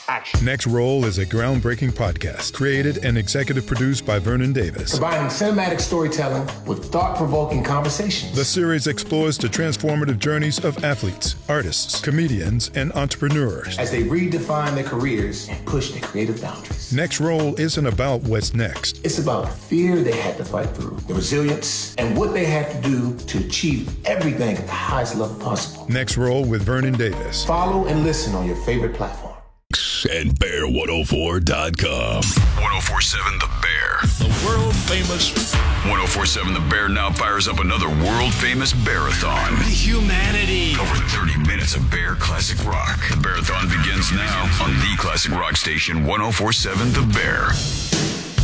action. Next Roll is a groundbreaking podcast created and executive produced by Vernon Davis. Combining cinematic storytelling with thought-provoking conversations. The series explores the transformative journeys of athletes, artists, comedians, and entrepreneurs as they redefine their careers and push their creative boundaries. Next Roll isn't about what's next. It's about the fear they had to fight through, the resilience, and what they had to do to achieve everything at the highest level possible. Next Roll with Vernon Davis. Follow and listen on your favorite platform. And Bear104.com. 1047 The Bear. The world famous 1047 The Bear now fires up another world famous Bearathon. humanity. Over 30 minutes of Bear Classic Rock. The Bearathon begins now on the Classic Rock Station 1047 The Bear.